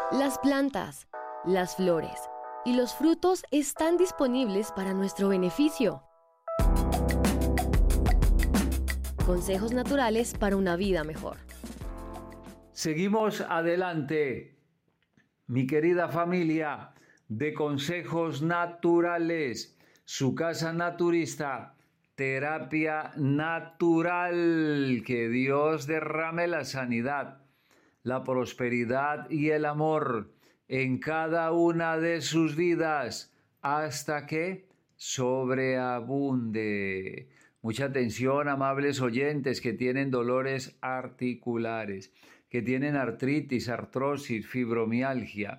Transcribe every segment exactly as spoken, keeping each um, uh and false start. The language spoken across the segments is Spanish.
Las plantas, las flores y los frutos están disponibles para nuestro beneficio. Consejos naturales para una vida mejor. Seguimos adelante, mi querida familia de Consejos Naturales, su casa naturista, terapia natural. Que Dios derrame la sanidad, la prosperidad y el amor en cada una de sus vidas hasta que sobreabunde. Mucha atención, amables oyentes que tienen dolores articulares, que tienen artritis, artrosis, fibromialgia,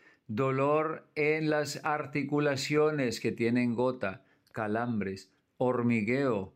dolor en las articulaciones, que tienen gota, calambres, hormigueo,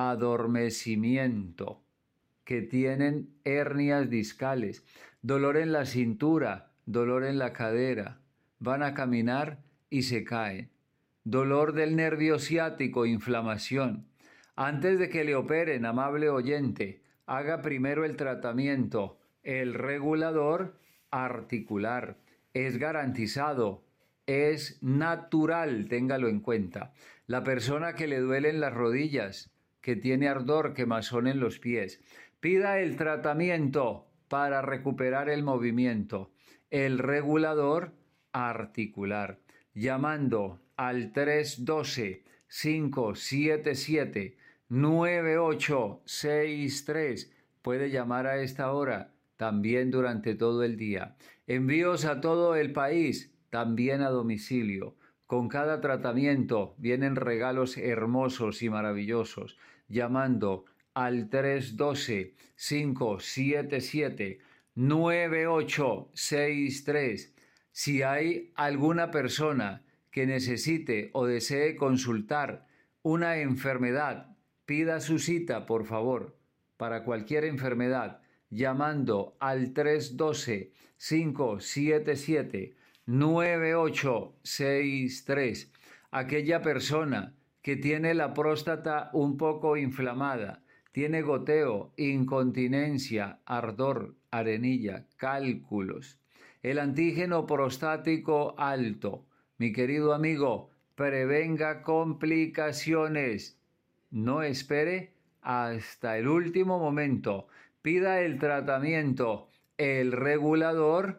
adormecimiento, que tienen hernias discales, dolor en la cintura, dolor en la cadera, van a caminar y se caen, dolor del nervio ciático, inflamación. Antes de que le operen, amable oyente, haga primero el tratamiento, el regulador articular. Es garantizado, es natural, téngalo en cuenta. La persona que le duelen las rodillas, que tiene ardor, quemazón en los pies, pida el tratamiento para recuperar el movimiento, el regulador articular, llamando al tres uno dos, cinco siete siete, nueve ocho seis tres. Puede llamar a esta hora, también durante todo el día. Envíos a todo el país, también a domicilio. Con cada tratamiento vienen regalos hermosos y maravillosos, llamando al tres uno dos, cinco siete siete, nueve ocho seis tres. Si hay alguna persona que necesite o desee consultar una enfermedad, pida su cita, por favor, para cualquier enfermedad, llamando al tres uno dos, cinco siete siete, nueve ocho seis tres. Aquella persona que tiene la próstata un poco inflamada, tiene goteo, incontinencia, ardor, arenilla, cálculos, el antígeno prostático alto, mi querido amigo, prevenga complicaciones. No espere hasta el último momento. Pida el tratamiento, el regulador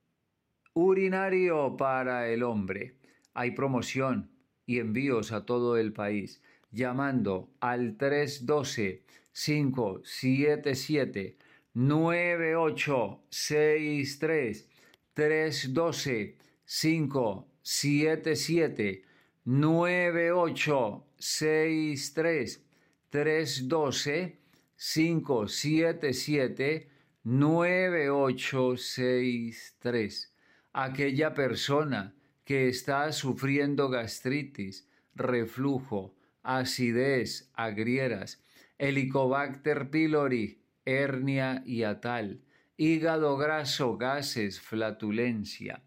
urinario para el hombre. Hay promoción y envíos a todo el país, llamando al tres uno dos, cinco siete siete, nueve ocho seis tres, tres uno dos, cinco siete siete, nueve ocho seis tres, tres uno dos, cinco siete siete, nueve ocho seis tres. Aquella persona que está sufriendo gastritis, reflujo, acidez, agrieras, Helicobacter pylori, hernia hiatal, hígado graso, gases, flatulencia,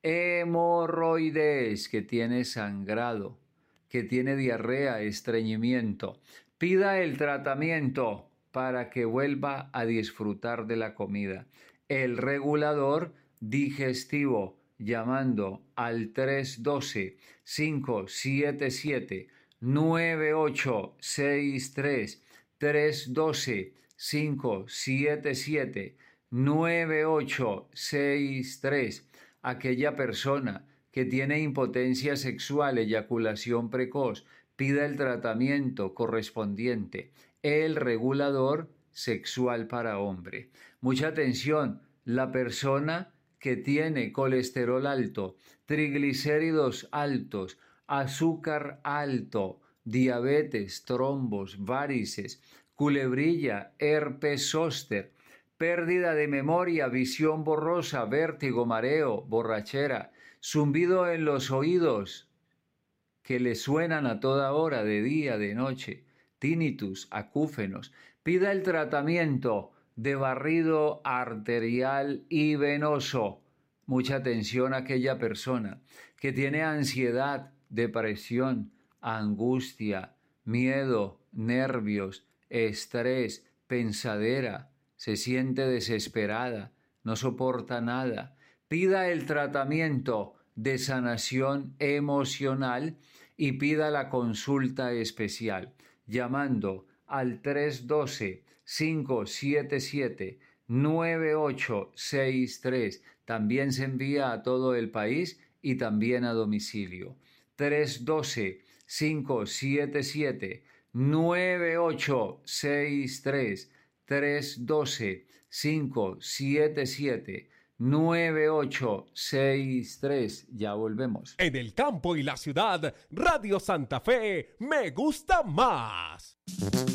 hemorroides, que tiene sangrado, que tiene diarrea, estreñimiento. Pida el tratamiento para que vuelva a disfrutar de la comida. El regulador digestivo, llamando al tres uno dos, cinco siete siete, nueve ocho seis tres, tres uno dos, cinco siete siete, nueve ocho seis tres. Aquella persona que tiene impotencia sexual, eyaculación precoz, pida el tratamiento correspondiente, el regulador sexual para hombre. Mucha atención, la persona que tiene colesterol alto, triglicéridos altos, azúcar alto, diabetes, trombos, varices, culebrilla, herpes zóster, pérdida de memoria, visión borrosa, vértigo, mareo, borrachera, zumbido en los oídos que le suenan a toda hora, de día, de noche, tinnitus, acúfenos. Pida el tratamiento de barrido arterial y venoso. Mucha atención a aquella persona que tiene ansiedad, depresión, angustia, miedo, nervios, estrés, pensadera, se siente desesperada, no soporta nada. Pida el tratamiento de sanación emocional y pida la consulta especial llamando al tres uno dos, cinco siete siete, nueve ocho seis tres. También se envía a todo el país y también a domicilio. tres uno dos, cinco siete siete, nueve ocho seis tres. tres uno dos, cinco siete siete, nueve ocho seis tres. Ya volvemos. En el campo y la ciudad, Radio Santa Fe me gusta más.